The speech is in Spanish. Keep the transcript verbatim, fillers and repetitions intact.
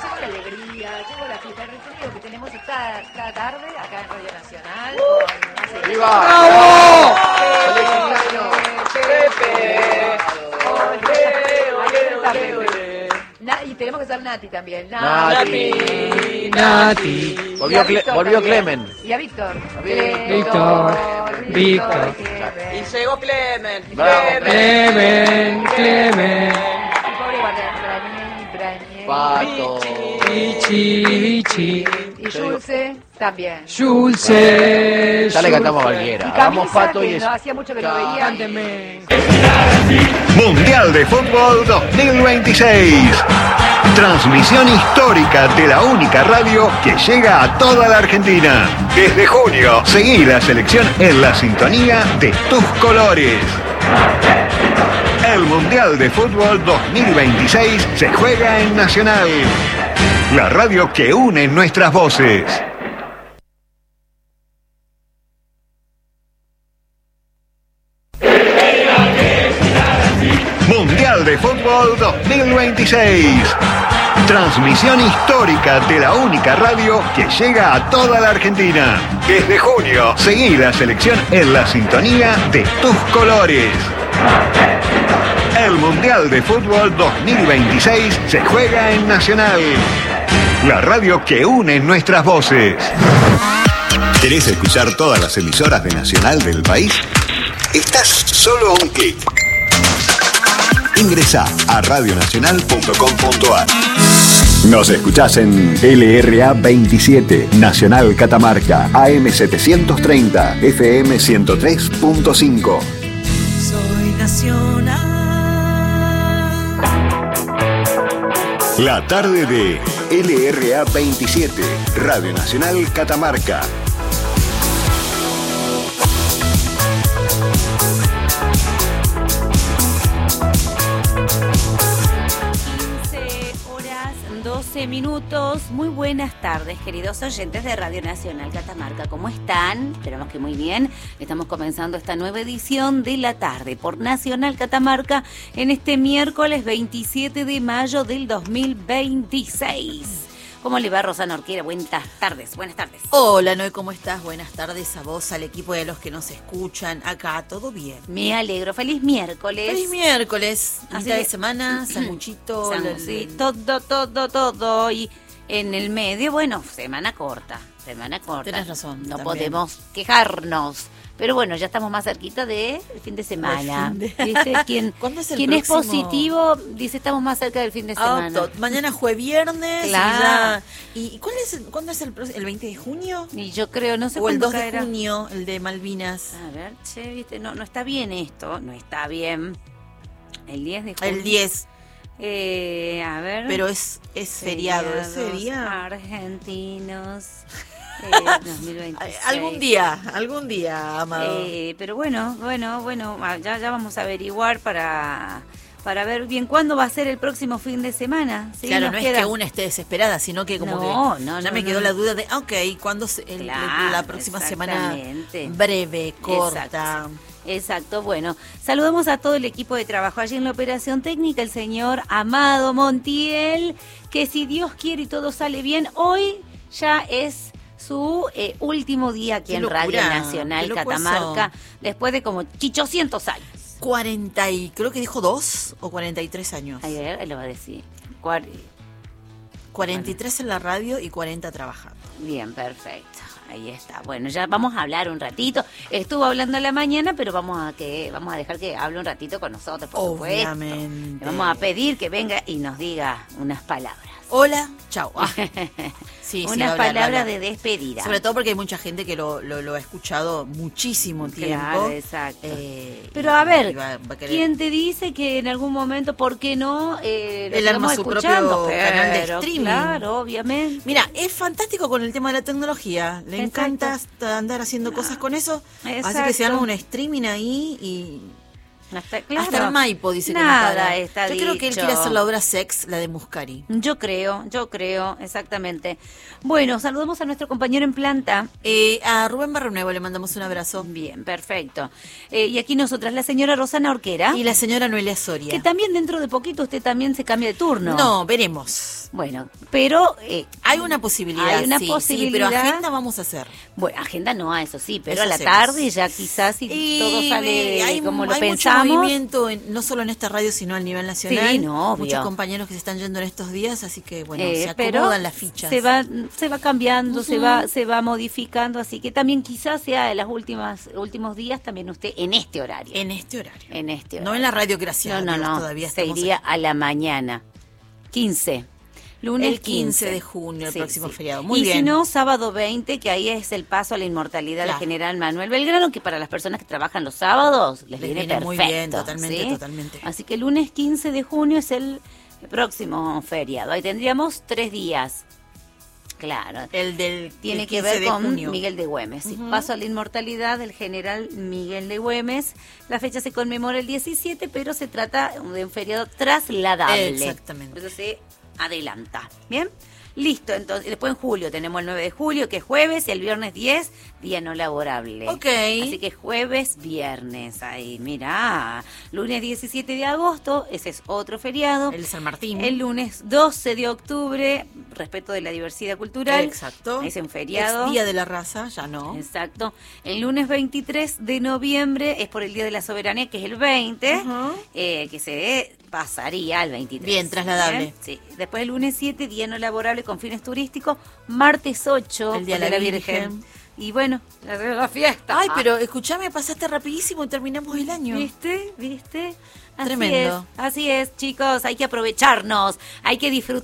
llegó la alegría, llegó la fiesta, el recorrido que tenemos cada, cada tarde acá en Radio Nacional. Uh, con una ¡Viva! ¡Bravo! ¡Feliz cumpleaños! Pepe, Pepe, Pepe, Pepe. Na- y tenemos que ser Nati también. Nati, Nati. Volvió, Y a Cle Víctor volvió también. Clemen. Y a Víctor. Víctor, Víctor. Y llegó Clemen. Bravo, Clemen, Clemen. Y pobre Brañe, Brañe. Pato. Vichy, Vichy. Y Julce también. Schulze. Ya le cantamos a Schulze. cualquiera. Y Hagamos Camisa, Pato que y eso. no, hacía mucho que no Ya. veía. Cánteme. Mundial de Fútbol dos mil veintiséis. Transmisión histórica de la única radio que llega a toda la Argentina. Desde junio, seguí la selección en la sintonía de tus colores. El Mundial de Fútbol dos mil veintiséis se juega en Nacional, la radio que une nuestras voces. Mundial de Fútbol dos mil veintiséis. Transmisión histórica de la única radio que llega a toda la Argentina. Desde junio, seguí la selección en la sintonía de tus colores. El Mundial de Fútbol dos mil veintiséis se juega en Nacional, la radio que une nuestras voces. ¿Querés escuchar todas las emisoras de Nacional del país? Estás solo a un clic. Ingresá a radionacional punto com punto a r. Nos escuchás en L R A veintisiete, Nacional Catamarca, A M setecientos treinta, F M ciento tres punto cinco. Soy nacional. La tarde de L R A veintisiete, Radio Nacional Catamarca. doce minutos. Muy buenas tardes, queridos oyentes de Radio Nacional Catamarca. ¿Cómo están? Esperamos que muy bien. Estamos comenzando esta nueva edición de la tarde por Nacional Catamarca en este miércoles veintisiete de mayo del dos mil veintiséis. ¿Cómo le va, Rosana Orquera? Buenas tardes, buenas tardes. Hola, Noé, ¿cómo estás? Buenas tardes a vos, al equipo y a los que nos escuchan. Acá, ¿todo bien? Me alegro. Feliz miércoles. Feliz miércoles. Así Mitad de que- semana, sanguchito. Sangu- sí, todo, todo, todo. Y en el medio, bueno, semana corta. Semana corta. Tenés razón, No también. podemos quejarnos. Pero bueno, ya estamos más cerquita del fin de semana. Del fin de- ¿Viste? Quien, ¿Cuándo es el quien es próximo? positivo dice estamos más cerca del fin de Ah, semana. to- mañana fue viernes. Claro. Y, ya- ¿Y, y cuál es el, cuándo es el próximo? ¿El veinte de junio? Y yo creo, no sé ¿O el cuándo dos de caerá. junio, el de Malvinas? A ver, che, viste, no, no está bien esto, no está bien. El diez de junio. El diez. Eh, a ver. Pero es, es feriado ese Feriados día. Argentinos. eh, dos mil veintiséis. Algún día, algún día, amado. Eh, pero bueno, bueno, bueno, ah, ya, ya vamos a averiguar para, para ver bien cuándo va a ser el próximo fin de semana. ¿sí? Claro, Nos no queda- es que una esté desesperada, sino que como No, que no, ya no, me no, quedó no. la duda de, ah, ok, ¿cuándo se- el- Claro, la próxima semana exactamente. breve, corta? Exacto. Exacto, bueno, saludamos a todo el equipo de trabajo allí en la operación técnica, el señor Amado Montiel, que si Dios quiere y todo sale bien, hoy ya es su eh, último día aquí Qué en locura, Radio Nacional qué loco Catamarca, eso. después de como chichocientos años. cuarenta y, creo que dijo dos o cuarenta y tres años. A ver, él lo va a decir. Cuar- cuarenta y tres en la radio y cuarenta trabajando. Bien, perfecto. Ahí está. Bueno, ya vamos a hablar un ratito. Estuvo hablando a la mañana, pero vamos a que vamos a dejar que hable un ratito con nosotros, por supuesto. Obviamente. Le vamos a pedir que venga y nos diga unas palabras. Hola, chao. Ah. Sí, sí, unas habla, palabras habla. de despedida. Sobre todo porque hay mucha gente que lo, lo, lo ha escuchado muchísimo tiempo. Claro, exacto. Eh, Pero a y ver, va- va a querer- ¿quién te dice que en algún momento, por qué no, eh, lo Él arma sigamos su escuchando? propio canal de Pero, streaming. Claro, obviamente. Mira, es fantástico con el tema de la tecnología. Le Exacto. encanta hasta andar haciendo cosas con eso. Así Exacto. que se arma un streaming ahí y... Hasta, claro. Hasta el Maipo dice Nada que no para. está Yo creo que él dicho. quiere hacer la obra Sex, la de Muscari. Yo creo, yo creo, exactamente. Bueno, saludamos a nuestro compañero en planta. Eh, a Rubén Barronuevo le mandamos un abrazo. Bien, perfecto. Eh, y aquí nosotras, la señora Rosana Orquera. Y la señora Noelia Soria. Que también dentro de poquito usted también se cambia de turno. No, veremos. Bueno, pero eh, Hay una posibilidad, hay una sí, posibilidad. sí, pero agenda vamos a hacer. Bueno, agenda no, eso sí, pero Eso a la hacemos. tarde ya quizás si Y todo sale hay, como lo hay pensamos. mucho movimiento, en- no solo en esta radio, sino a nivel nacional. Sí, no, obvio. Muchos compañeros que se están yendo en estos días, así que bueno, Eh, se pero acomodan las fichas. Se va, se va cambiando, se Ujú. va, se va modificando, así que también quizás sea de las últimas últimos días también usted en este horario. En este horario. En este horario. No en la radio, gracias. No, no, a Dios, no. Todavía se estamos iría aquí. a la mañana. quince. Lunes El quince de junio, el próximo feriado. Muy y bien. si no, sábado veinte, que ahí es el paso a la inmortalidad Claro. del general Manuel Belgrano, que para las personas que trabajan los sábados les, Les viene, viene muy perfecto. bien, totalmente, ¿sí? totalmente. Así que el lunes quince de junio es el próximo feriado. Ahí tendríamos tres días. Claro. El del Tiene el que quince ver de con junio. Miguel de Güemes. sí. Ujú. Paso a la inmortalidad del general Miguel de Güemes. La fecha se conmemora el diecisiete, pero se trata de un feriado trasladable. Exactamente. Entonces se adelanta. ¿Bien? Listo, entonces después en julio tenemos el nueve de julio, que es jueves, y el viernes diez, día no laborable. Ok. Así que jueves, viernes, ahí, mira. Lunes diecisiete de agosto, ese es otro feriado. El San Martín. El lunes doce de octubre, respeto de la diversidad cultural. Exacto. Es un feriado. Es Día de la Raza, ya no. Exacto. El lunes veintitrés de noviembre es por el Día de la Soberanía, que es el veinte, Ujú. eh, que se pasaría al veintitrés. Bien, trasladable. Bien, Sí. Después el lunes siete, día no laborable con fines turísticos. Martes ocho, El Día por de la Virgen. Y bueno, la, la fiesta. Ay, pero escúchame, pasaste rapidísimo y terminamos el año. ¿Viste? ¿Viste? Así Tremendo. es, así es, chicos, hay que aprovecharnos, hay que disfrutar.